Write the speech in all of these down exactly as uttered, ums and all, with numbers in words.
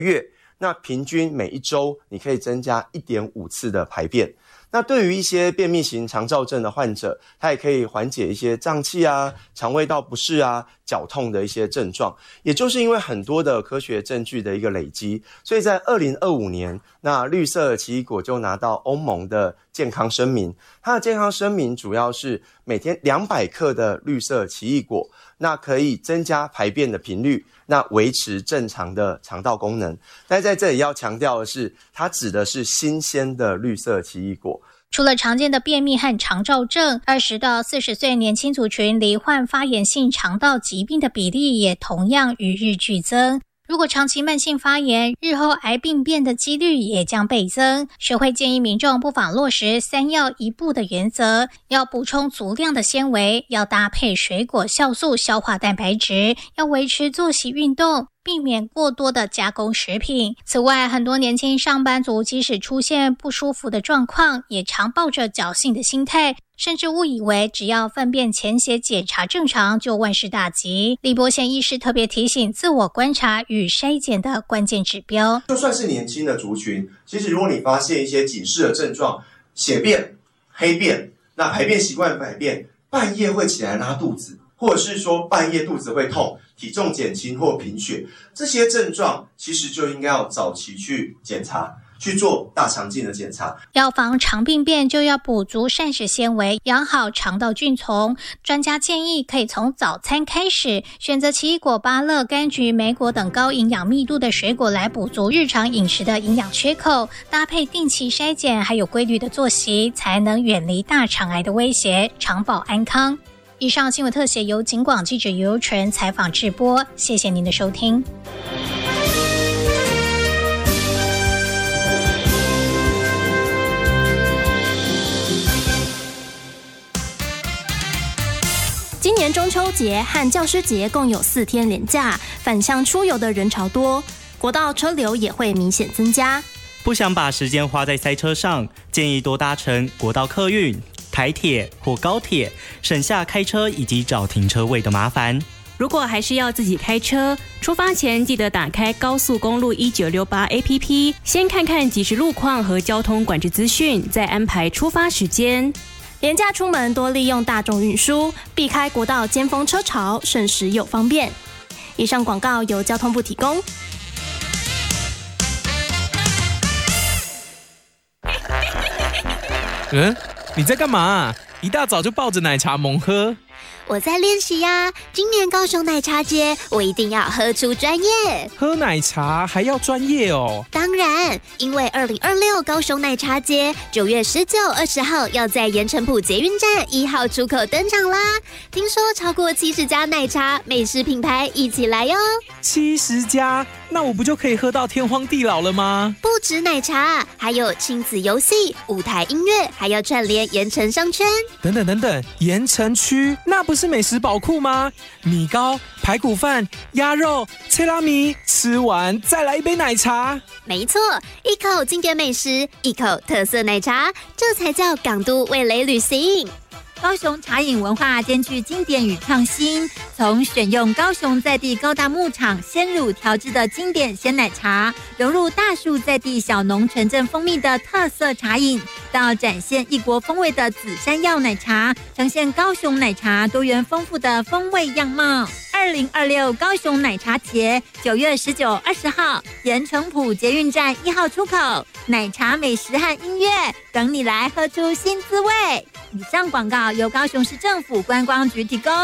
月，那平均每一周你可以增加 一点五次的排便。那对于一些便秘型肠躁症的患者，它也可以缓解一些胀气啊、肠胃道不适啊、绞痛的一些症状。也就是因为很多的科学证据的一个累积，所以在二零二五年，那绿色奇异果就拿到欧盟的健康声明。它的健康声明主要是每天两百克的绿色奇异果，那可以增加排便的频率，那维持正常的肠道功能。但在这里要强调的是，它指的是新鲜的绿色奇异果。 除了常见的便秘和肠躁症，二十到四十岁年轻族群罹患发炎性肠道疾病的比例也同样与日俱增。如果长期慢性发炎，日后癌病变的几率也将倍增。学会建议民众不妨落实三要一不的原则，要补充足量的纤维，要搭配水果酵素消化蛋白质，要维持作息运动，避免过多的加工食品。此外，很多年轻上班族即使出现不舒服的状况，也常抱着侥幸的心态，甚至误以为只要粪便潜血检查正常就万事大吉。李伯贤医师特别提醒自我观察与筛检的关键指标。 就算是年轻的族群，其实如果你发现一些警示的症状，血便、黑便，那排便习惯改变，半夜会起来拉肚子，或者是说半夜肚子会痛，体重减轻或贫血，这些症状其实就应该要早期去检查，去做大肠镜的检查。 要防肠病变，就要补足膳食纤维，养好肠道菌丛。专家建议可以从早餐开始，选择奇异果、芭乐、柑橘、莓果等高营养密度的水果来补足日常饮食的营养缺口，搭配定期筛检，还有规律的作息，才能远离大肠癌的威胁，长保安康。以上新闻特写由警广记者尤纯采访直播，谢谢您的收听。 今年中秋节和教师节共有四天连假，返乡出游的人潮多，国道车流也会明显增加。 不想把时间花在塞车上，建议多搭乘国道客运、台铁或高铁，省下开车以及找停车位的麻烦。 如果还是要自己开车，出发前记得打开高速公路一九六八 A P P， 先看看即时路况和交通管制资讯，再安排出发时间。 连假出门多利用大众运输，避开国道尖峰车潮，省时又方便。以上广告由交通部提供。 嗯，你在干嘛？一大早就抱着奶茶猛喝。 我在练习呀，今年高雄奶茶节，我一定要喝出专业。 喝奶茶还要专业哦？ 当然，因为二零二六高雄奶茶节九月十九、二十号要在盐埕埔捷运站一号出口登场啦。听说超过七十家奶茶美食品牌一起来哟。 七十家，那我不就可以喝到天荒地老了吗？ 不止奶茶，还有亲子游戏、舞台音乐，还要串联盐埕商圈。 等等等等，盐埕区那不是美食宝库吗？米糕、排骨饭、鸭肉、切拉米，吃完再来一杯奶茶。 没错，一口经典美食，一口特色奶茶，这才叫港都味蕾旅行。 高雄茶饮文化兼具经典与创新，从选用高雄在地高大牧场鲜乳调制的经典鲜奶茶，融入大树在地小农纯正蜂蜜的特色茶饮，到展现异国风味的紫山药奶茶，呈现高雄奶茶多元丰富的风味样貌。二零二六高雄奶茶节九月十九、二十号，盐埕埔捷运站一号出口，奶茶美食和音乐等你来喝出新滋味。以上广告由高雄市政府观光局提供。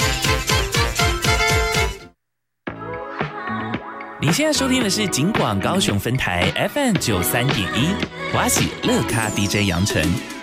您现在收听的是警广高雄分台 F M 九三点一，我是乐咖 D J 杨晨。